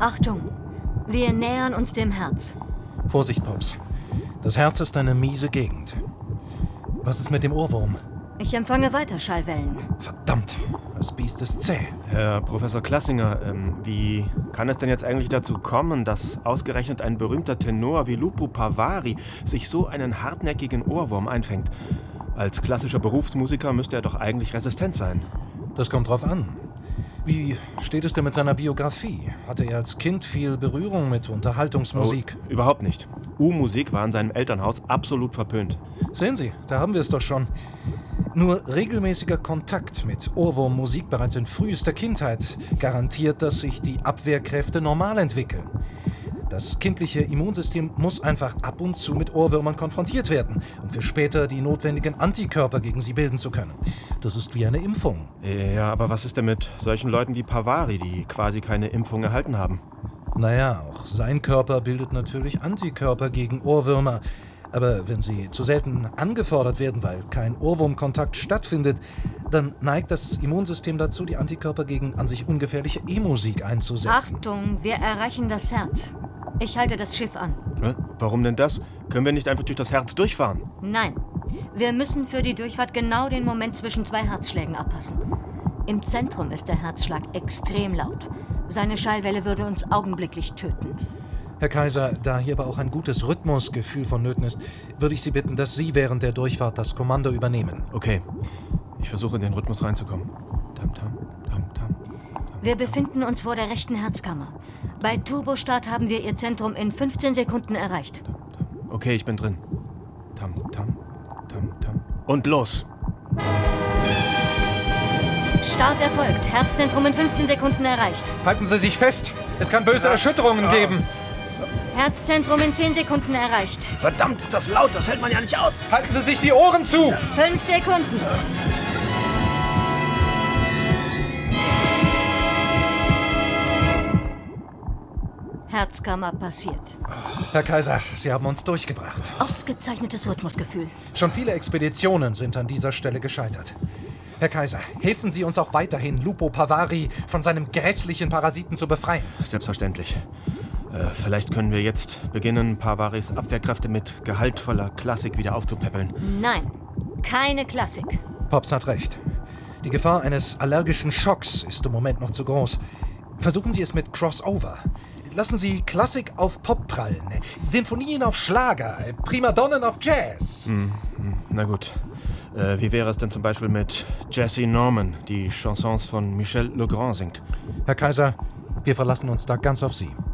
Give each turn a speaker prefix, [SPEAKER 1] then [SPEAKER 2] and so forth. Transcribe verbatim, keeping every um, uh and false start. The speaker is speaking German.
[SPEAKER 1] Achtung, wir nähern uns dem Herz.
[SPEAKER 2] Vorsicht, Pops. Das Herz ist eine miese Gegend. Was ist mit dem Ohrwurm?
[SPEAKER 1] Ich empfange weiter Schallwellen.
[SPEAKER 2] Verdammt, das Biest ist zäh.
[SPEAKER 3] Herr Professor Klassinger, ähm, wie kann es denn jetzt eigentlich dazu kommen, dass ausgerechnet ein berühmter Tenor wie Lupo Pavary sich so einen hartnäckigen Ohrwurm einfängt? Als klassischer Berufsmusiker müsste er doch eigentlich resistent sein.
[SPEAKER 2] Das kommt drauf an. Wie steht es denn mit seiner Biografie? Hatte er als Kind viel Berührung mit Unterhaltungsmusik?
[SPEAKER 3] Oh, überhaupt nicht. U-Musik war in seinem Elternhaus absolut verpönt.
[SPEAKER 2] Sehen Sie, da haben wir es doch schon. Nur regelmäßiger Kontakt mit Ohrwurmmusik bereits in frühester Kindheit garantiert, dass sich die Abwehrkräfte normal entwickeln. Das kindliche Immunsystem muss einfach ab und zu mit Ohrwürmern konfrontiert werden, um für später die notwendigen Antikörper gegen sie bilden zu können. Das ist wie eine Impfung.
[SPEAKER 3] Ja, aber was ist denn mit solchen Leuten wie Pavary, die quasi keine Impfung erhalten haben?
[SPEAKER 2] Naja, auch sein Körper bildet natürlich Antikörper gegen Ohrwürmer. Aber wenn sie zu selten angefordert werden, weil kein Ohrwurmkontakt stattfindet, dann neigt das Immunsystem dazu, die Antikörper gegen an sich ungefährliche E-Musik einzusetzen.
[SPEAKER 1] Achtung, wir erreichen das Herz. Ich halte das Schiff an.
[SPEAKER 3] Warum denn das? Können wir nicht einfach durch das Herz durchfahren?
[SPEAKER 1] Nein. Wir müssen für die Durchfahrt genau den Moment zwischen zwei Herzschlägen abpassen. Im Zentrum ist der Herzschlag extrem laut. Seine Schallwelle würde uns augenblicklich töten.
[SPEAKER 2] Herr Kaiser, da hier aber auch ein gutes Rhythmusgefühl vonnöten ist, würde ich Sie bitten, dass Sie während der Durchfahrt das Kommando übernehmen.
[SPEAKER 3] Okay. Ich versuche, in den Rhythmus reinzukommen. Tam, tam, tam, tam.
[SPEAKER 1] Wir befinden uns vor der rechten Herzkammer. Bei Turbostart haben wir Ihr Zentrum in fünfzehn Sekunden erreicht.
[SPEAKER 3] Okay, ich bin drin. Tam, tam, tam, tam. Und los!
[SPEAKER 1] Start erfolgt. Herzzentrum in fünfzehn Sekunden erreicht.
[SPEAKER 2] Halten Sie sich fest! Es kann böse Erschütterungen
[SPEAKER 3] ah.
[SPEAKER 2] geben!
[SPEAKER 1] Herzzentrum in zehn Sekunden erreicht.
[SPEAKER 3] Verdammt, ist das laut! Das hält man ja nicht aus!
[SPEAKER 2] Halten Sie sich die Ohren zu!
[SPEAKER 1] Fünf Sekunden. Herzkammer passiert.
[SPEAKER 2] Herr Kaiser, Sie haben uns durchgebracht.
[SPEAKER 1] Ausgezeichnetes Rhythmusgefühl.
[SPEAKER 2] Schon viele Expeditionen sind an dieser Stelle gescheitert. Herr Kaiser, helfen Sie uns auch weiterhin, Lupo Pavary von seinem grässlichen Parasiten zu befreien.
[SPEAKER 3] Selbstverständlich. Äh, vielleicht können wir jetzt beginnen, Pavarys Abwehrkräfte mit gehaltvoller Klassik wieder aufzupäppeln.
[SPEAKER 1] Nein, keine Klassik.
[SPEAKER 2] Pops hat recht. Die Gefahr eines allergischen Schocks ist im Moment noch zu groß. Versuchen Sie es mit Crossover. Lassen Sie Klassik auf Pop prallen, Sinfonien auf Schlager, Primadonnen auf Jazz.
[SPEAKER 3] Hm, hm, na gut. Äh, wie wäre es denn zum Beispiel mit Jessie Norman, die Chansons von Michel Legrand singt?
[SPEAKER 2] Herr Kaiser, wir verlassen uns da ganz auf Sie.